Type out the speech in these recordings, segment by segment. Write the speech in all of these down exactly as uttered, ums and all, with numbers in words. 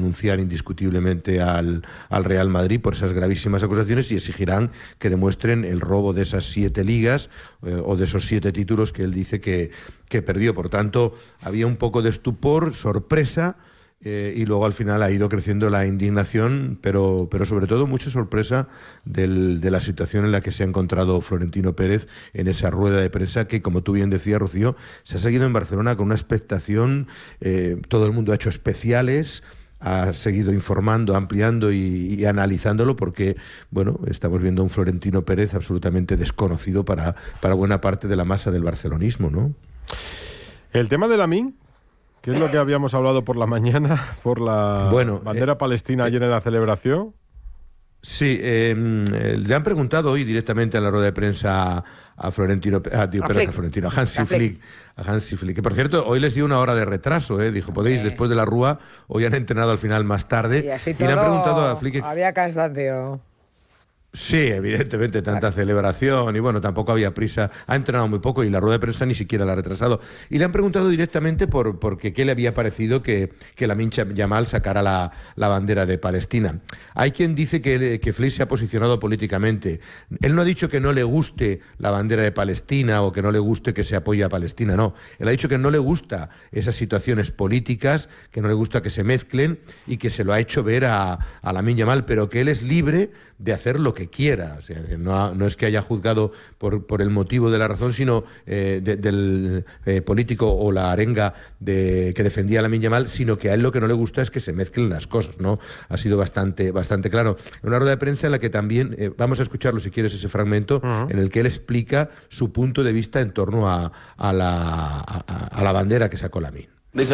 denunciar indiscutiblemente al, al Real Madrid por esas gravísimas acusaciones y exigirán que demuestren el robo de esas siete ligas eh, o de esos siete títulos que él dice que, que perdió. Por tanto, había un poco de estupor, sorpresa, Eh, y luego al final ha ido creciendo la indignación, pero, pero sobre todo mucha sorpresa del, de la situación en la que se ha encontrado Florentino Pérez en esa rueda de prensa que, como tú bien decías, Rocío, se ha seguido en Barcelona con una expectación, eh, todo el mundo ha hecho especiales, ha seguido informando, ampliando y, y analizándolo porque, bueno, estamos viendo a un Florentino Pérez absolutamente desconocido para, para buena parte de la masa del barcelonismo, ¿no? El tema de Lamine, ¿qué es lo que habíamos hablado por la mañana, por la bueno, bandera eh, palestina ayer en la celebración? Sí, eh, le han preguntado hoy directamente en la rueda de prensa a Florentino, a, tío, a, perdón, a Florentino, a Hansi Flick, a Hansi Flick, que por cierto hoy les dio una hora de retraso, eh, dijo, podéis, okay. después de la Rúa, hoy han entrenado al final más tarde, y, así y todo le han preguntado a Flick... Había cansancio. Sí, evidentemente, tanta claro. celebración y bueno, tampoco había prisa. Ha entrenado muy poco y la rueda de prensa ni siquiera la ha retrasado. Y le han preguntado directamente por, por qué le había parecido que, que Lamine Yamal sacara la, la bandera de Palestina. Hay quien dice que, que Flick se ha posicionado políticamente. Él no ha dicho que no le guste la bandera de Palestina o que no le guste que se apoye a Palestina, no. Él ha dicho que no le gusta esas situaciones políticas, que no le gusta que se mezclen y que se lo ha hecho ver a, a Lamine Yamal, pero que él es libre de hacer lo que quiera, o sea, no, ha, no es que haya juzgado por, por el motivo de la razón, sino eh, de, del eh, político o la arenga de, que defendía a Lamine Yamal, sino que a él lo que no le gusta es que se mezclen las cosas, ¿no? Ha sido bastante, bastante claro. Una rueda de prensa en la que también, eh, vamos a escucharlo si quieres ese fragmento, uh-huh. en el que él explica su punto de vista en torno a, a, la, a, a la bandera que sacó Lamine.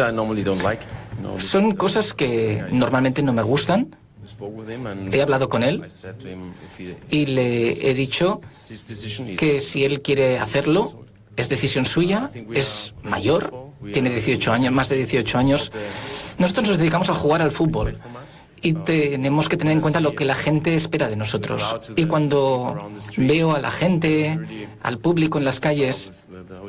Son cosas que normalmente no me gustan. He hablado con él y le he dicho que si él quiere hacerlo, es decisión suya, es mayor, tiene dieciocho años, más de dieciocho años. Nosotros nos dedicamos a jugar al fútbol y tenemos que tener en cuenta lo que la gente espera de nosotros. Y cuando veo a la gente, al público en las calles,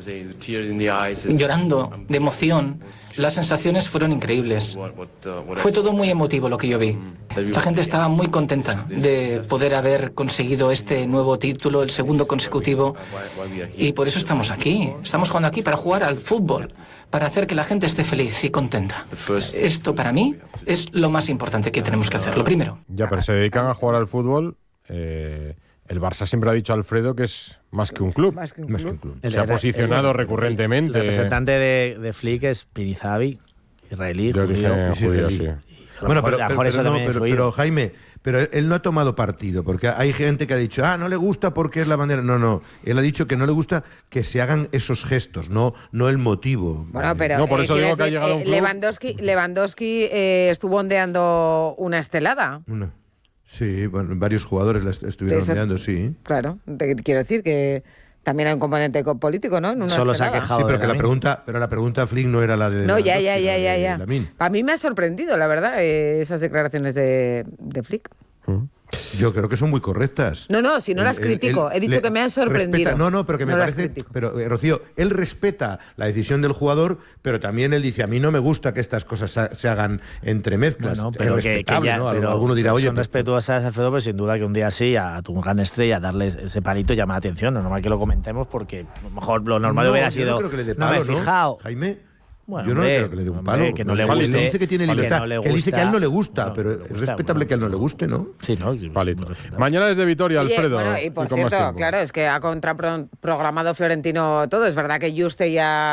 llorando de emoción, las sensaciones fueron increíbles. Fue todo muy emotivo lo que yo vi. La gente estaba muy contenta de poder haber conseguido este nuevo título, el segundo consecutivo, y por eso estamos aquí. Estamos jugando aquí para jugar al fútbol, para hacer que la gente esté feliz y contenta. Esto para mí es lo más importante que tenemos que hacer, lo primero. Ya, pero se dedican a jugar al fútbol. Eh, el Barça siempre ha dicho a Alfredo que es más que un club. Más que un Más club. que un club. Se ha posicionado el, el, recurrentemente. El representante de, de Flick es Pirizavi, israelí, Yo judío. dije sí, judío, sí. sí. Bueno, pero, pero, pero, pero, no, pero, pero Jaime, pero él, él no ha tomado partido, porque hay gente que ha dicho, ah, no le gusta porque es la bandera. No, no, él ha dicho que no le gusta que se hagan esos gestos, no, no el motivo. Bueno, pero no, por eh, eso digo decir, que ha llegado eh, un club. Lewandowski, Lewandowski eh, estuvo ondeando una estelada. Una. Sí, bueno, varios jugadores la estuvieron Eso, ondeando, sí. Claro, te quiero decir que también hay un componente político, ¿no? En una Solo se ha estelada. quejado. Sí, pero que la Lamine. pregunta, pero la pregunta a Flick no era la de No, ya, ya, Lewandowski, ya, la ya, de ya. Lamine. A mí me ha sorprendido, la verdad, eh, esas declaraciones de, de Flick. Yo creo que son muy correctas. No, no, si no las Él- él- critico. él He dicho le- que me han sorprendido. respeta- no, no, pero que me No las parece... critico. Pero, eh, Rocío, él respeta la decisión del jugador, pero también él dice, a mí no me gusta que estas cosas se, se hagan entre mezclas. Bueno, Es pero que, que respetable, ya, ¿no? pero Alguno dirá, oye... son pues, respetuosas, Alfredo, pues sin duda que un día así a tu gran estrella darle ese palito llama la atención. No es normal que lo comentemos porque a lo mejor lo normal no, hubiera yo sido no creo que le dé no me he palo, ¿no? fijado. Jaime... Bueno, yo no hombre, creo que le dé un hombre, palo. que no le Él guste, dice que tiene que libertad. no le Que él dice que a él no le gusta, gusta, pero no le es gusta, respetable bueno, que a él no le guste, ¿no? Sí, ¿no? Palito. Respetable. Mañana desde Vitoria, Oye, Alfredo. bueno, y por con más cierto, tiempo. claro, es que ha contraprogramado Florentino todo. Es verdad que Juste ya